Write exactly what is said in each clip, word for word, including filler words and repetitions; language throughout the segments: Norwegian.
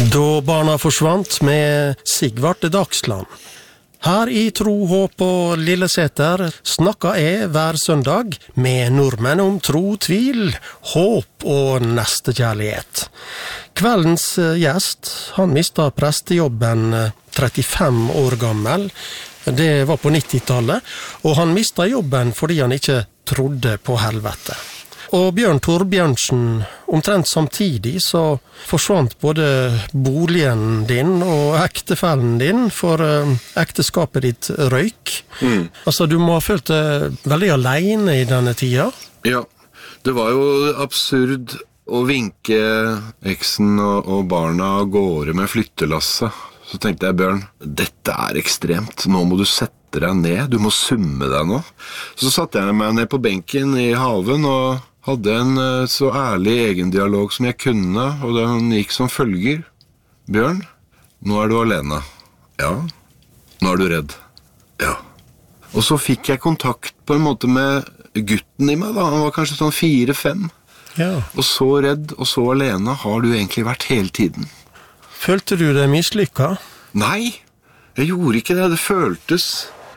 Da barna forsvant med Sigvart Dagsland. Her i Tro, håp og Lilleseter snakka jeg hver søndag med nordmenn om tro, tvil, håp og nestekjærlighet. Kveldens gjest, han mistet prestejobben trettifem år gammel. Det var på nittitallet, og han mistet jobben fordi han ikke trodde på helvete. Og Bjørn Torbjørnsen, omtrent samtidig så forsvant både boligen din og ektefellen din, for uh, ekteskapet ditt røyk. Mm. Altså, du må ha følt deg veldig alene i denne tida. Ja, det var jo absurd å vinke eksen og, og barna av gårde med flyttelasse. Så tenkte jeg, Bjørn, dette er ekstremt. Nå må du sette deg ned, du må summe deg nå. Så satte jeg meg ned på benken i haven og hadde en så ærlig egendialog som jeg kunne, og den gikk som følger. Bjørn, nå er du alene. Ja. Nå er du redd. Ja. Og så fikk jeg kontakt på en måte med gutten i meg da. Han var kanskje sånn fire-fem. Ja. Og så redd og så alene har du egentlig vært hele tiden. Følte du det mislykka? Nei, jeg gjorde ikke det. Det føltes...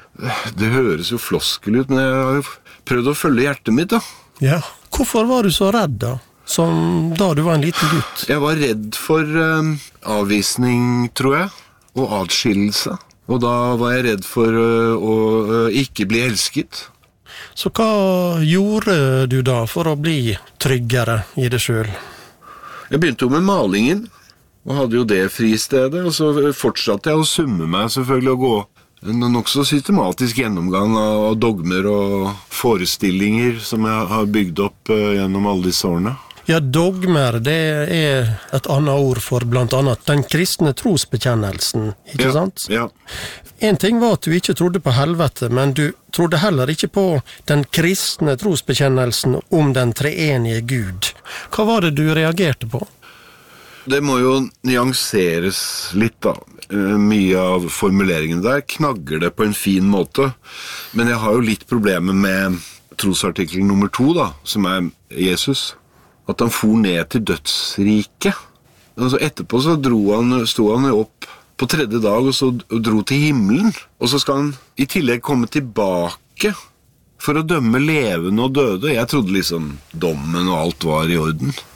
Det høres jo floskel ut, men jeg har jo prøvd å følge hjertet mitt da. Ja. Hvorfor var du så redd da, som da du var en liten gutt? Jeg var redd for um, avvisning, tror jeg, og adskillelse. Og da var jeg redd for uh, å uh, ikke bli elsket. Så hva gjorde du da for å bli tryggere i det selv? Jeg begynte jo med malingen, og hadde jo det fristedet, og så fortsatte jeg å summe meg selvfølgelig og gå en nok så systematisk gjennomgang av dogmer og forestillinger som jeg har bygd opp uh, gjennom alle disse årene. Ja, dogmer, det er et annet ord for blant annet den kristne trosbekjennelsen, ikke ja, sant? Ja. En ting var at du ikke trodde på helvete, men du trodde heller ikke på den kristne trosbekjennelsen om den treenige Gud. Hva var det du reagerte på? Det må jo nyanseres litt da. Mye av formuleringen der knagger det på en fin måte. Men jeg har jo litt problemer med trosartikkel nummer to da, som er Jesus. At han for ned til dødsriket. Altså etterpå så dro han, stod han opp på tredje dag og så dro til himmelen. Og så skal han i tillegg komme tilbake for å dømme levende og døde. Jeg trodde liksom dommen og alt var i orden.